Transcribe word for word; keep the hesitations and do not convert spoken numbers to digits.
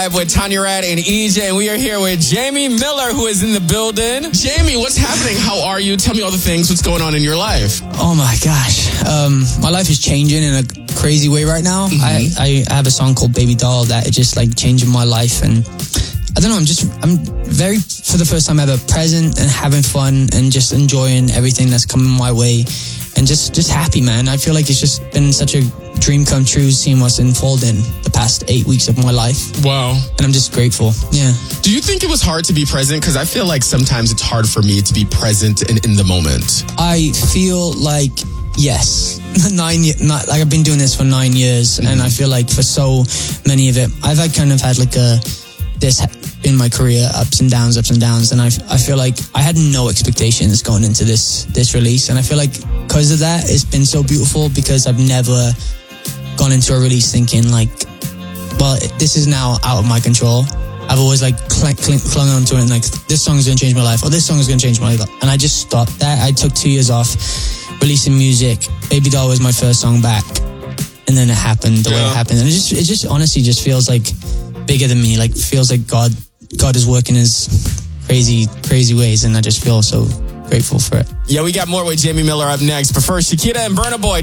With Tanya Rad and E J, and we are here with Jamie Miller, who is in the building. Jamie, what's happening? How are you? Tell me all the things. What's going on in your life? Oh my gosh. Um, my life is changing in a crazy way right now. Mm-hmm. I, I have a song called Baby Doll that is just like changing my life, and I don't know, I'm just, I'm very, for the first time ever, present and having fun and just enjoying everything that's coming my way and just, just happy, man. I feel like it's just been such a dream come true seeing what's unfolded in the past eight weeks of my life. Wow. And I'm just grateful. Yeah. Do you think it was hard to be present? Because I feel like sometimes it's hard for me to be present and in the moment. I feel like, yes. Nine, not, like I've been doing this for nine years, mm-hmm. and I feel like for so many of it, I've had kind of had like a, this in my career, ups and downs, ups and downs, and I, I feel like I had no expectations going into this, this release, and I feel like because of that, it's been so beautiful because I've never gone into a release thinking like, well, this is now out of my control. I've always like cl- cl- clung on to it and like, this song is going to change my life, or this song is going to change my life. And I just stopped that. I took two years off releasing music. Baby Doll was my first song back. And then it happened the yeah. way it happened. And it just, it just honestly just feels like bigger than me. Like feels like God, God is working his crazy, crazy ways. And I just feel so grateful for it. Yeah, we got more with Jamie Miller up next. But first, Shakira and Burna Boy.